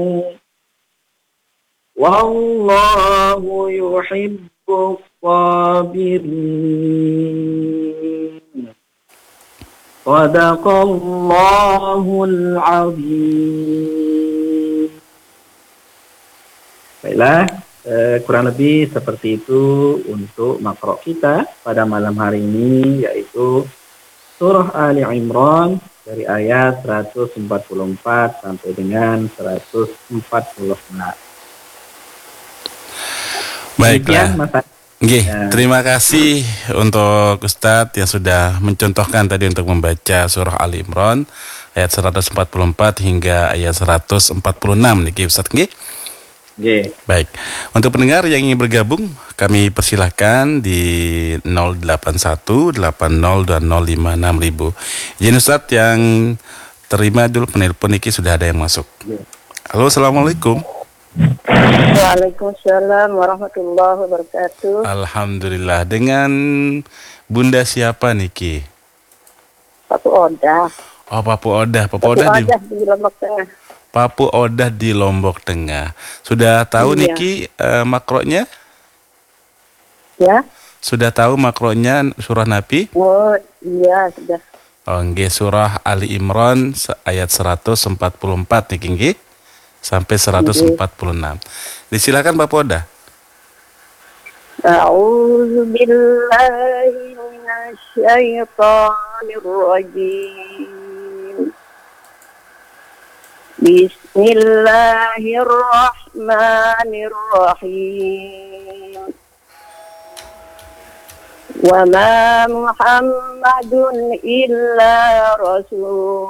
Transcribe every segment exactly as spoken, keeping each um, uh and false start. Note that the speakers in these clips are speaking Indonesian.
Wallahu yuhibbus sabirin. Shadaqallahul azim. Baiklah, eh, kurang lebih seperti itu untuk makro kita pada malam hari ini, yaitu Surah Ali Imran dari ayat seratus empat puluh empat sampai dengan seratus empat puluh enam. Baiklah. Nggih, Ya. terima kasih untuk Ustadz yang sudah mencontohkan tadi untuk membaca surah Ali Imran ayat seratus empat puluh empat hingga ayat seratus empat puluh enam niki Ustadz nggih. Nggih. Baik. Untuk pendengar yang ingin bergabung, kami persilahkan di nol delapan satu delapan nol dua nol lima enam ribu. Izin Ustadz yang terima dulu penelpon niki sudah ada yang masuk. Halo, Assalamualaikum. Waalaikumsalam warahmatullahi wabarakatuh. Alhamdulillah. Dengan Bunda siapa niki? Papu Odah. Oh, Papu Odah. Papu, Papu Odah di, Odah di Lombok Tengah. Papu Odah di Lombok Tengah. Sudah tahu Iya. niki uh, makronya? Ya. Sudah tahu makronya surah Nabi? Oh iya sudah. Oh, nggih, surah Ali Imran ayat seratus empat puluh empat niki nggih sampai seratus empat puluh enam. Disilakan Papu Odah. A'udzu billahi minasy syaithanir rajim. Bismillahirrahmanirrahim. Wa ma Muhammadun illa rasul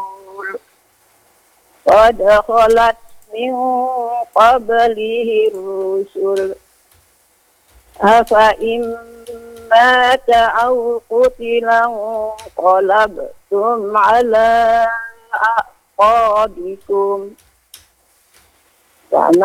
qad khalat min qablihi rusul afa imma ta'aw qutilan qalabtum ala aqabikum.